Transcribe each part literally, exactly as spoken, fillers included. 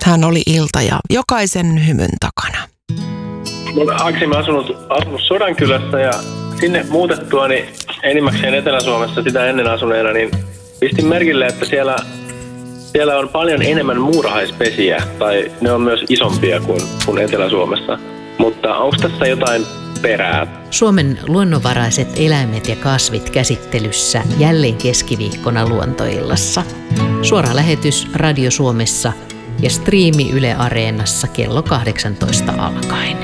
Hän oli ilta ja jokaisen hymyn takana. Mä olen aikaisemmin asunut, asunut Sodankylässä ja sinne muutettua niin enimmäkseen Etelä-Suomessa sitä ennen asuneena, niin pistin merkille, että siellä, siellä on paljon enemmän muurahaispesiä, tai ne on myös isompia kuin, kuin Etelä-Suomessa. Mutta onko tässä jotain perää? Suomen luonnonvaraiset eläimet ja kasvit käsittelyssä jälleen keskiviikkona Luontoillassa. Suora lähetys Radio Suomessa ja striimi Yle Areenassa kello kahdeksantoista alkaen.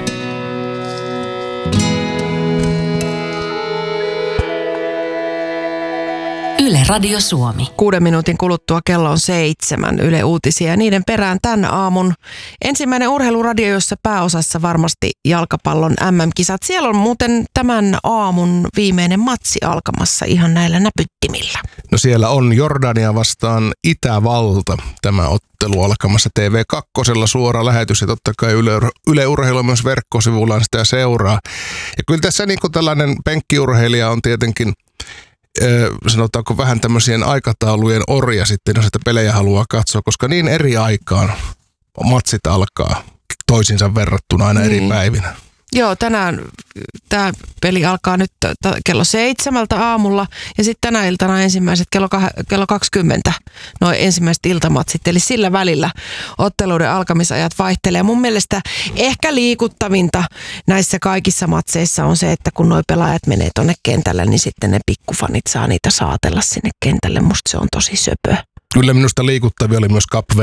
Yle Radio Suomi. Kuuden minuutin kuluttua kello on seitsemän Yle Uutisia ja niiden perään tämän aamun ensimmäinen urheiluradio, jossa pääosassa varmasti jalkapallon äm äm-kisat. Siellä on muuten tämän aamun viimeinen matsi alkamassa ihan näillä näpyttimillä. No siellä on Jordania vastaan Itävalta. Tämä ottelu alkamassa T V kaksi suora lähetys ja totta kai Yle, Yle Urheilu myös verkkosivullaan sitä seuraa. Ja kyllä tässä niin kuin tällainen penkkiurheilija on tietenkin sanotaanko vähän tämmöisien aikataulujen orja sitten, jos sitä pelejä haluaa katsoa, koska niin eri aikaan matsit alkaa toisinsa verrattuna aina eri mm. päivinä. Joo, tänään tämä peli alkaa nyt t- kello seitsemältä aamulla ja sitten tänä iltana ensimmäiset kello, kah- kello kaksikymmentä, noin ensimmäiset iltamatsit. Eli sillä välillä otteluiden alkamisajat vaihtelee. Mun mielestä ehkä liikuttavinta näissä kaikissa matseissa on se, että kun nuo pelaajat menee tonne kentälle, niin sitten ne pikkufanit saa niitä saatella sinne kentälle. Musta se on tosi söpö. Kyllä minusta liikuttavia oli myös Cap